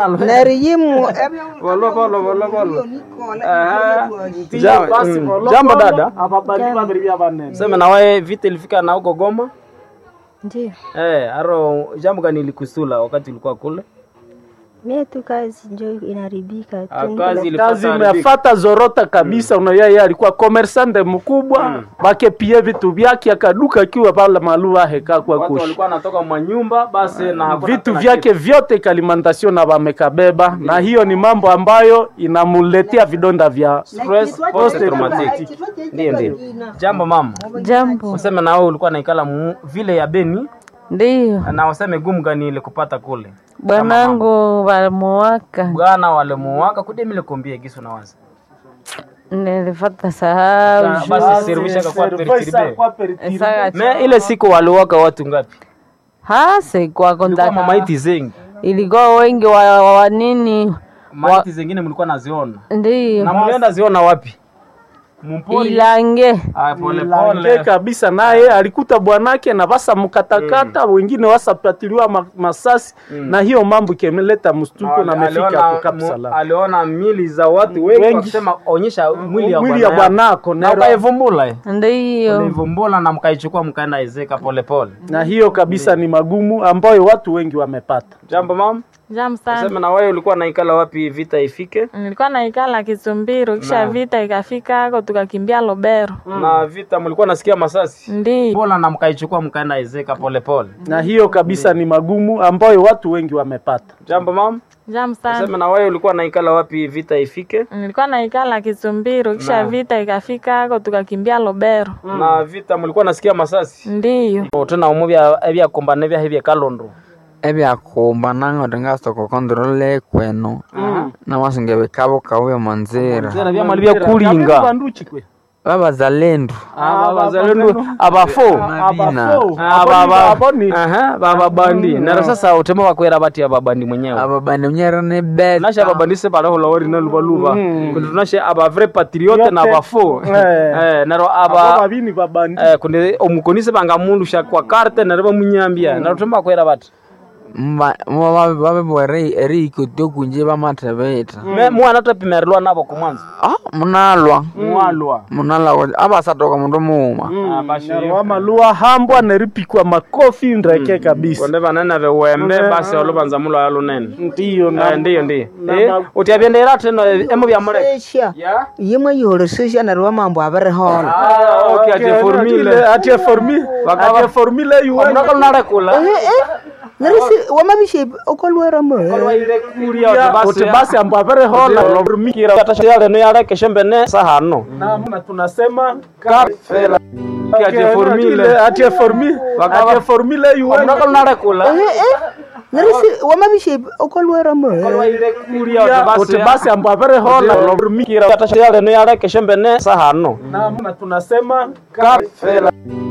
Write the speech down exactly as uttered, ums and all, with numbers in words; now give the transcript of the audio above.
Neriyimu Bolo bolo bolo bolo. Jambo dada. Sema na wewe vita ilifika na huko Goma? Ndiyo. Eh, aro jambo gani ilikusula wakati ulikuwa kule? Mie tu kazi ndio inaribika tu. Kazi Kazi imefuata zorota kabisa. Mm. Unaona yeye alikuwa commerçant mkubwa, mm. Bake pia vitu vyake akaduka akiwa pale Malua heka kwa kushi. Watu walikuwa wanatoka mwa nyumba basi na hakuna vitu vyake vyote kalimantasyon na wamekabeba, mm. Na hiyo ni mambo ambayo inamuletea vidonda vya stress post traumatic. Ndio ndio. Jambo mama. Jambo. Useme na wewe ulikuwa naikala vile ya Beni? Ndiyo. Na useme gumu gani ile kupata kule? Bwanangu walimuwaka. Bwana walimuwaka kudemile kombie gisu na wazi. Nilifata sahau. Basi servisha kwa peritibe. Me ile siku waliwaka watu ngapi? Ha, sikuwa konta. Ilikuwa maiti zengi. Ilikuwa wengi wa, wa, wa nini? Maiti wa... zingine mlikuwa naziona. Ndiyo. Na mlienda ziona wapi? Mpori. Ilange. Ah, pole pole kabisa, naye alikuta bwanake na basa mkatakata, mm. Wengine wasapatiliwa masasi, mm. Na hiyo mambo kemeleta mstuko na mefika kukapsala. Aliona mili za watu wengi, wengi. Wakisema onyesha mwili ya mwili ya bwanako na ukaivumbula. Ndiyo. Ukaivumbula na mkaichukua mkaenda ezeka pole pole. Na hiyo kabisa ni magumu ambayo watu wengi wamepata. Jambo mama. Jambo sana. Sema na wewe ulikuwa naikala wapi vita ifike? Nilikuwa naikala Kisumbiro, kisha vita ikafika hapo tukakimbia Lobero. Mm. Na vita mlikuwa nasikia masasi? Ndiyo. Bola na mkaichukua mkaenda ezeka pole pole. Na hiyo kabisa ni magumu ambayo watu wengi wamepata. Jambo mama. Jambo sana. Sema na wewe ulikuwa naikala wapi vita ifike? Nilikuwa naikala Kisumbiro, kisha vita ikafika hapo tukakimbia Lobero. Mm. Na vita mlikuwa nasikia masasi? Ndiyo. Tena umuvya ebya kombane bya hebya Kalondo. Ebya kumba nango tengasto ko kontrole kweno. Mm. Na masinge bekabo kawe manzera. Manzera bya mali bya kulinga. Banduchi kwe. Baba zalendo. Ah baba zalendo abafo. Abafo. Ababa boni. Aha baba bandi. Na sasa utema wakwera bati ababandi mwenyewe. Ababandi mwenyewe ne bed. Nasha ababandi se balo lawori na lubaluba. Kundi tunashe aba vrai patriote na abafo. Eh naro aba ababini babandi. Eh kundi omukonise banga mundu sha kwa carte na reba munyambia. Na utema wakwera bati. Mba mwa babe bwere eri kutoku nje ba matebeta. Me mwana tapimerwa nabo kumwanza. Ah munalwa. Mwalwa. Munalwa aba satoka mundu muuma. Ah bashi. Wa malua hambwa neripikwa makofi ndreke kabisa. Konde banana be wembe basi olubanza mulo alunene. Ndiyo na ndiyo ndiyo. Eh utiabendera teno emo bya mure. Ya. Yimwe yoro sesha na rwa mambo abere hola. Ah okay ate formule ate formule. Ate formule yuwe. Ndakol narekula. Eh eh. Narisi wamabishe okolwera mo. Okolwa ile kuria basi basi ambo abere hola lomikira tatasha yale no yale keshembe ne sahano. Na tunasema kafela. Ate formule ate formule. Ate formule yuwe. Ndakol narekula. Eh eh. Narisi wamabishe okolwera mo. Okolwa ile kuria basi ambo abere hola lomikira tatasha yale no yale keshembe ne sahano. Na tunasema kafela.